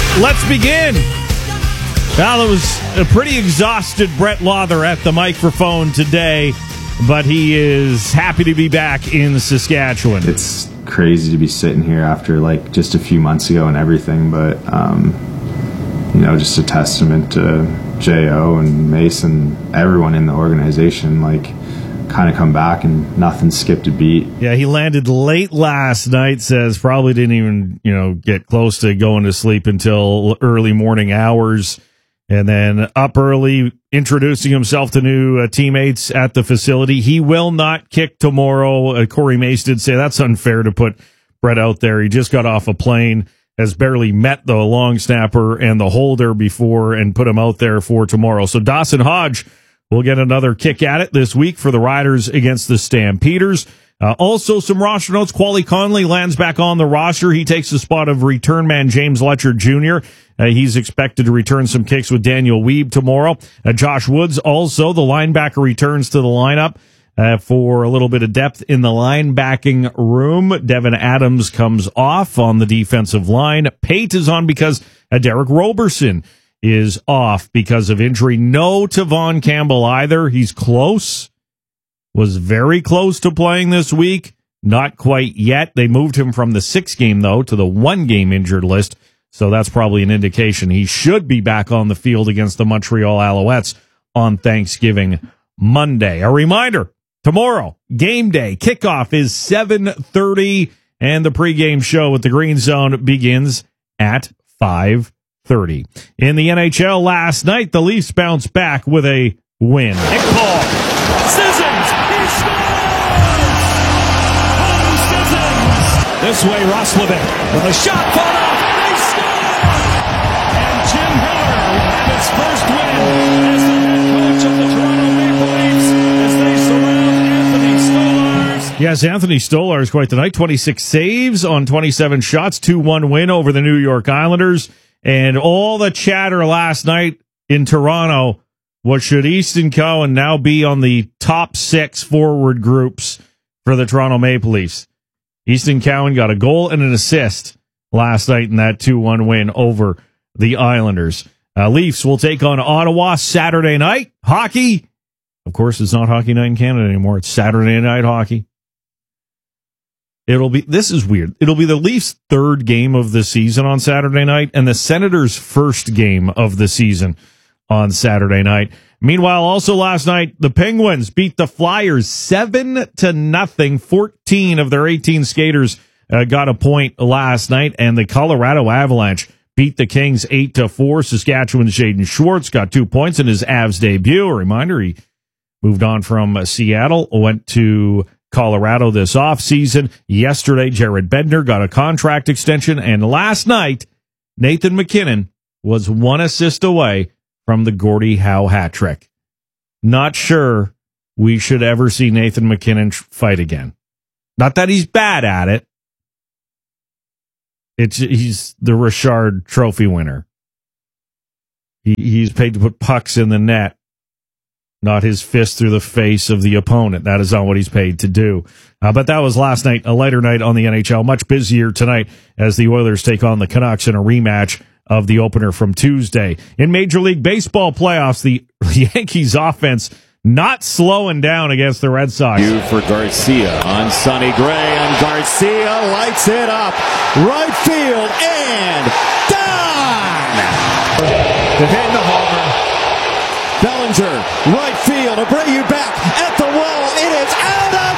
Let's begin. Well, it was a pretty exhausted Brett Lawther at the microphone today, but he is happy to be back in Saskatchewan. It's crazy to be sitting here after like just a few months ago and everything, but just a testament to J.O. and Mason, everyone in the organization, like kind of come back and nothing skipped a beat. Yeah, he landed late last night, says probably didn't even, get close to going to sleep until early morning hours. And then up early, introducing himself to new teammates at the facility. He will not kick tomorrow. Corey Mace did say that's unfair to put Brett out there. He just got off a plane, has barely met the long snapper and the holder before, and put him out there for tomorrow. So Dawson Hodge will get another kick at it this week for the Riders against the Stampeders. Also, some roster notes. Quali Conley lands back on the roster. He takes the spot of return man James Letcher Jr. He's expected to return some kicks with Daniel Weeb tomorrow. Josh Woods also, the linebacker, returns to the lineup for a little bit of depth in the linebacking room. Devin Adams comes off on the defensive line. Pate is on because Derek Roberson is off because of injury. No Tavon Campbell either. He's close. Was very close to playing this week. Not quite yet. They moved him from the 6-game, though, to the 1-game injured list. So that's probably an indication he should be back on the field against the Montreal Alouettes on Thanksgiving Monday. A reminder, tomorrow, game day, kickoff is 7:30, and the pregame show with the Green Zone begins at 5:30. In the NHL last night, the Leafs bounced back with a win. Nick Paul. Sissons. He scores! Cole Sissons. This way, Roslovic with a shot fought off. They score! And Jim Miller will have his first win as the head coach of the Toronto Maple Leafs as they surround Anthony Stolarz. Yes, Anthony Stolarz quite the night. 26 saves on 27 shots, 2-1 win over the New York Islanders. And all the chatter last night in Toronto was, should Easton Cowan now be on the top 6 forward groups for the Toronto Maple Leafs? Easton Cowan got a goal and an assist last night in that 2-1 win over the Islanders. Leafs will take on Ottawa Saturday night. Hockey, of course, it's not Hockey Night in Canada anymore. It's Saturday Night Hockey. This is weird. It'll be the Leafs' 3rd game of the season on Saturday night and the Senators' 1st game of the season on Saturday night. Meanwhile, also last night, the Penguins beat the Flyers 7-0. 14 of their 18 skaters got a point last night, and the Colorado Avalanche beat the Kings 8-4. Saskatchewan's Jaden Schwartz got 2 points in his Avs debut. A reminder, he moved on from Seattle, went to Colorado this offseason. Yesterday, Jared Bednar got a contract extension, and last night, Nathan MacKinnon was 1 assist away from the Gordie Howe hat trick. Not sure we should ever see Nathan MacKinnon fight again. Not that he's bad at it. He's the Richard Trophy winner. He's paid to put pucks in the net, not his fist through the face of the opponent. That is not what he's paid to do. But that was last night, a lighter night on the NHL. Much busier tonight as the Oilers take on the Canucks in a rematch of the opener from Tuesday. In Major League Baseball playoffs, the Yankees offense not slowing down against the Red Sox. For Garcia on Sonny Gray, and Garcia lights it up. Right field and done! To hit the homer. Bellinger, right field, Abreu back at the wall. It is out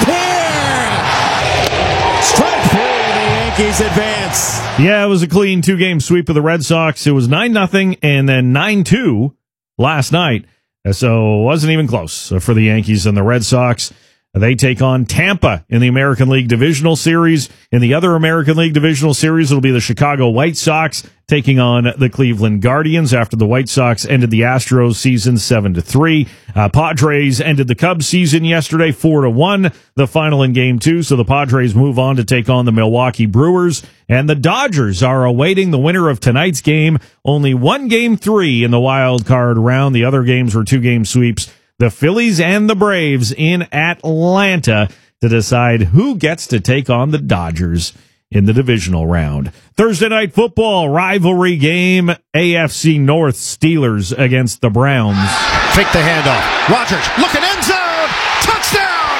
of here! Strike 3, the Yankees advance. Yeah, it was a clean 2-game sweep of the Red Sox. It was 9-0 and then 9-2 last night. So it wasn't even close for the Yankees and the Red Sox. They take on Tampa in the American League Divisional Series. In the other American League Divisional Series, it'll be the Chicago White Sox taking on the Cleveland Guardians after the White Sox ended the Astros season 7-3. Padres ended the Cubs season yesterday 4-1, the final in Game 2. So the Padres move on to take on the Milwaukee Brewers. And the Dodgers are awaiting the winner of tonight's game. Only one Game 3 in the wild card round. The other games were 2-game sweeps. The Phillies and the Braves in Atlanta to decide who gets to take on the Dodgers in the divisional round. Thursday night football rivalry game, AFC North Steelers against the Browns. Fake the handoff. Rodgers looking end zone. Touchdown.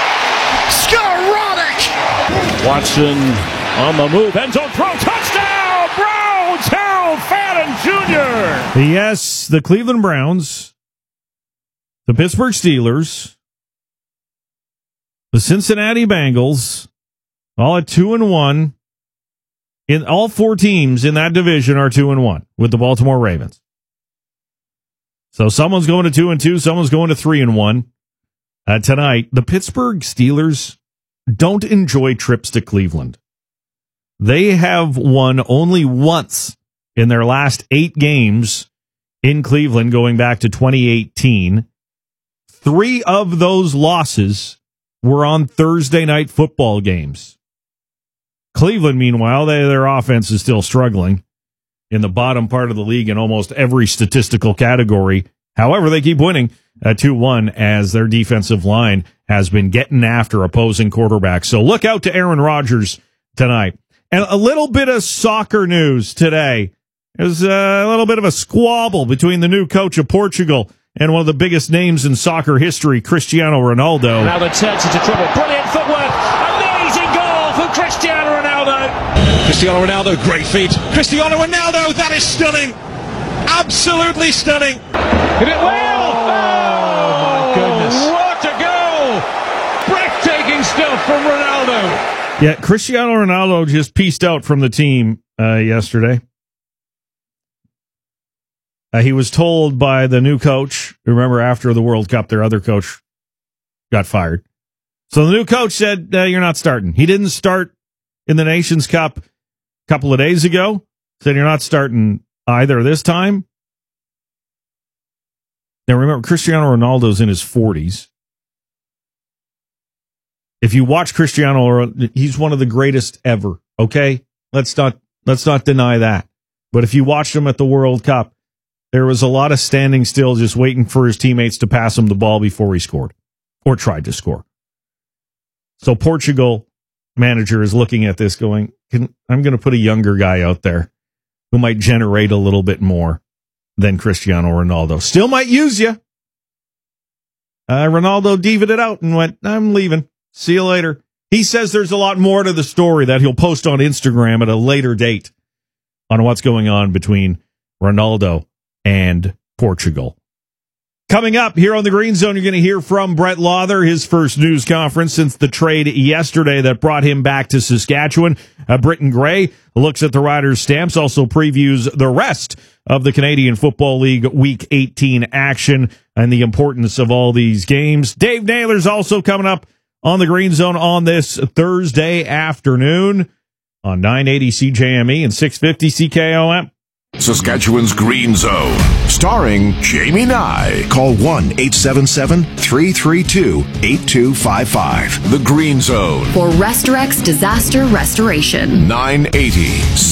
Skowronek. Watson on the move. End zone throw. Touchdown. Browns. Harold Fadden Jr. Yes, the Cleveland Browns, the Pittsburgh Steelers, the Cincinnati Bengals, all at 2-1. In all four teams in that division are 2-1 with the Baltimore Ravens. So someone's going to 2-2, someone's going to 3-1 tonight. The Pittsburgh Steelers don't enjoy trips to Cleveland. They have won only once in their last 8 games in Cleveland going back to 2018. 3 of those losses were on Thursday night football games. Cleveland, meanwhile, their offense is still struggling in the bottom part of the league in almost every statistical category. However, they keep winning at 2-1 as their defensive line has been getting after opposing quarterbacks. So look out to Aaron Rodgers tonight. And a little bit of soccer news today. There's a little bit of a squabble between the new coach of Portugal and one of the biggest names in soccer history, Cristiano Ronaldo. Now the turns into trouble. Brilliant footwork. Amazing goal for Cristiano Ronaldo. Cristiano Ronaldo, great feet. Cristiano Ronaldo, that is stunning. Absolutely stunning. Hit it well. Oh, my goodness. What a goal. Breathtaking stuff from Ronaldo. Yeah, Cristiano Ronaldo just pieced out from the team yesterday. He was told by the new coach, remember after the World Cup, their other coach got fired. So the new coach said, you're not starting. He didn't start in the Nations Cup a couple of days ago. Said you're not starting either this time. Now remember, Cristiano Ronaldo's in his 40s. If you watch Cristiano, he's one of the greatest ever, okay? Let's not deny that. But if you watched him at the World Cup, there was a lot of standing still just waiting for his teammates to pass him the ball before he scored or tried to score. So Portugal manager is looking at this going, I'm going to put a younger guy out there who might generate a little bit more than Cristiano Ronaldo. Still might use you. Ronaldo divvied it out and went, I'm leaving. See you later. He says there's a lot more to the story that he'll post on Instagram at a later date on what's going on between Ronaldo and Portugal. Coming up here on the Green Zone, you're going to hear from Brett Lawther, his first news conference since the trade yesterday that brought him back to Saskatchewan. Britton Gray looks at the Riders' stamps, also previews the rest of the Canadian Football League Week 18 action and the importance of all these games. Dave Naylor's also coming up on the Green Zone on this Thursday afternoon on 980 CJME and 650 CKOM. Saskatchewan's Green Zone, starring Jamie Nye. Call 1-877-332-8255. The Green Zone. For Restorex Disaster Restoration. 980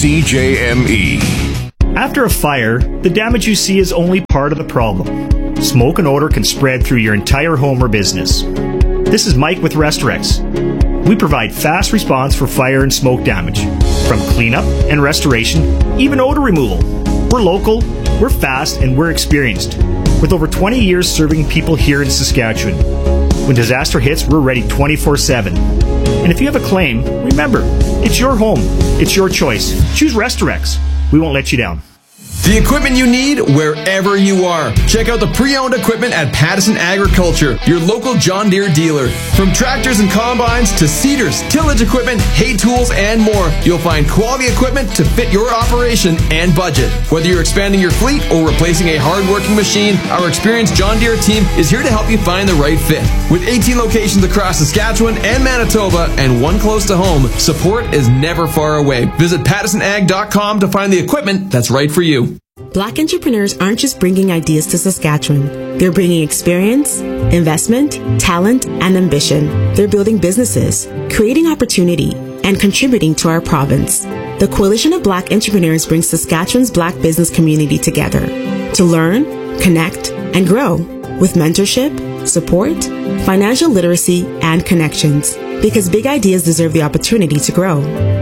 CJME. After a fire, the damage you see is only part of the problem. Smoke and odor can spread through your entire home or business. This is Mike with Restorex. We provide fast response for fire and smoke damage, from cleanup and restoration, even odor removal. We're local, we're fast, and we're experienced, with over 20 years serving people here in Saskatchewan. When disaster hits, we're ready 24/7. And if you have a claim, remember, it's your home, it's your choice. Choose Restorex. We won't let you down. The equipment you need wherever you are. Check out the pre-owned equipment at Pattison Agriculture, your local John Deere dealer. From tractors and combines to seeders, tillage equipment, hay tools, and more, you'll find quality equipment to fit your operation and budget. Whether you're expanding your fleet or replacing a hard-working machine, our experienced John Deere team is here to help you find the right fit. With 18 locations across Saskatchewan and Manitoba and one close to home, support is never far away. Visit PattisonAg.com to find the equipment that's right for you. Black entrepreneurs aren't just bringing ideas to Saskatchewan. They're bringing experience, investment, talent, and ambition. They're building businesses, creating opportunity, and contributing to our province. The Coalition of Black Entrepreneurs brings Saskatchewan's Black business community together to learn, connect, and grow with mentorship, support, financial literacy, and connections. Because big ideas deserve the opportunity to grow.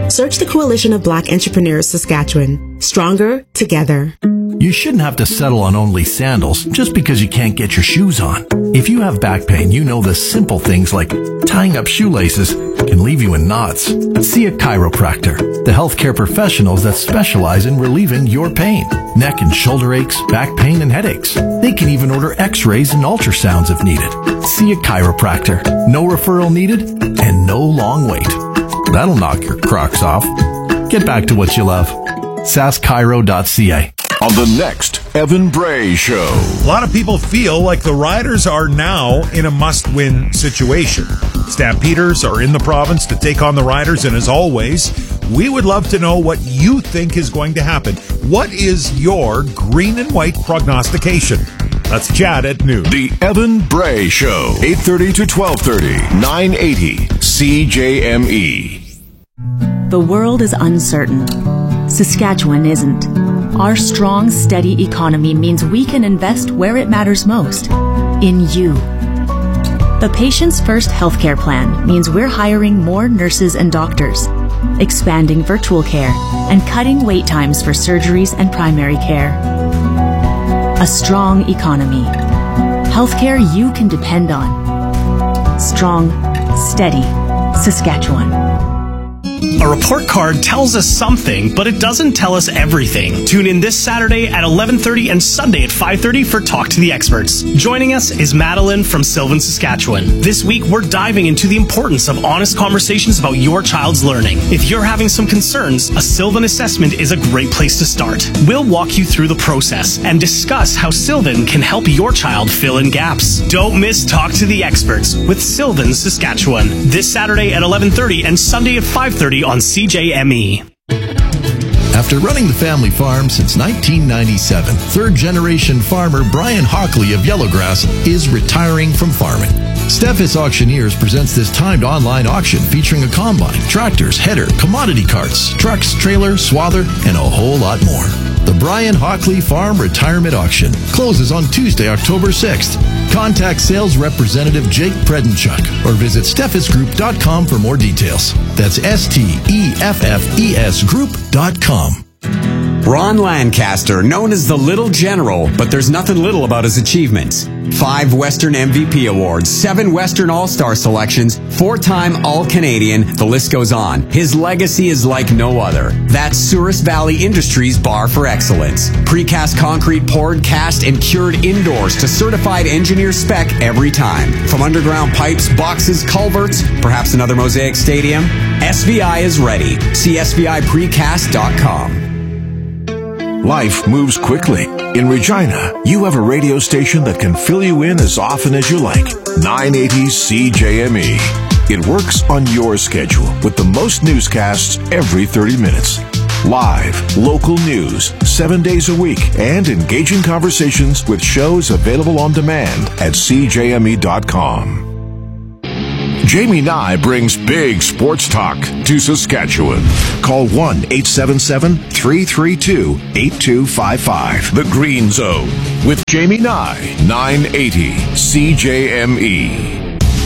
Search the Coalition of Black Entrepreneurs Saskatchewan. Stronger together. You shouldn't have to settle on only sandals just because you can't get your shoes on. If you have back pain, you know the simple things like tying up shoelaces can leave you in knots. See a chiropractor, the healthcare professionals that specialize in relieving your pain. Neck and shoulder aches, back pain, and headaches. They can even order x-rays and ultrasounds if needed. See a chiropractor. No referral needed and no long wait. That'll knock your Crocs off. Get back to what you love. saskchiro.ca. On the next Evan Bray Show. A lot of people feel like the Riders are now in a must-win situation. Stampeders are in the province to take on the Riders, and as always, we would love to know what you think is going to happen. What is your green and white prognostication? Let's chat at noon. The Evan Bray Show, 8:30 to 12:30, 980 CJME. The world is uncertain. Saskatchewan isn't. Our strong, steady economy means we can invest where it matters most, in you. The Patients First healthcare plan means we're hiring more nurses and doctors, expanding virtual care, and cutting wait times for surgeries and primary care. A strong economy. Healthcare you can depend on. Strong, steady, Saskatchewan. A report card tells us something, but it doesn't tell us everything. Tune in this Saturday at 11:30 and Sunday at 5:30 for Talk to the Experts. Joining us is Madeline from Sylvan, Saskatchewan. This week, we're diving into the importance of honest conversations about your child's learning. If you're having some concerns, a Sylvan assessment is a great place to start. We'll walk you through the process and discuss how Sylvan can help your child fill in gaps. Don't miss Talk to the Experts with Sylvan, Saskatchewan. This Saturday at 11:30 and Sunday at 5:30 on CJME. After running the family farm since 1997, third-generation farmer Brian Hockley of Yellowgrass is retiring from farming. Steffes Auctioneers presents this timed online auction featuring a combine, tractors, header, commodity carts, trucks, trailer, swather, and a whole lot more. The Brian Hockley Farm Retirement Auction closes on Tuesday, October 6th. Contact sales representative Jake Predenchuk or visit steffesgroup.com for more details. That's STEFFES group.com. Ron Lancaster, known as the Little General, but there's nothing little about his achievements. 5 Western MVP awards, 7 Western All-Star selections, 4-time All-Canadian, the list goes on. His legacy is like no other. That's Souris Valley Industries Bar for Excellence. Precast concrete poured, cast, and cured indoors to certified engineer spec every time. From underground pipes, boxes, culverts, perhaps another Mosaic Stadium, SVI is ready. See SVIPrecast.com. Life moves quickly. In Regina, you have a radio station that can fill you in as often as you like. 980 CJME. It works on your schedule with the most newscasts every 30 minutes. Live, local news, 7 days a week, and engaging conversations with shows available on demand at CJME.com. Jamie Nye brings big sports talk to Saskatchewan. Call 1-877-332-8255. The Green Zone with Jamie Nye, 980 CJME.